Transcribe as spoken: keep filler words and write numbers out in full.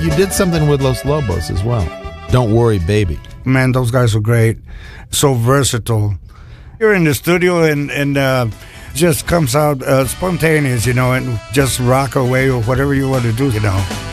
you did something with Los Lobos as well. Don't Worry, Baby. Man, those guys were great. So versatile. You're in the studio and, and uh, just comes out uh, spontaneous, you know, and just rock away or whatever you want to do, you know.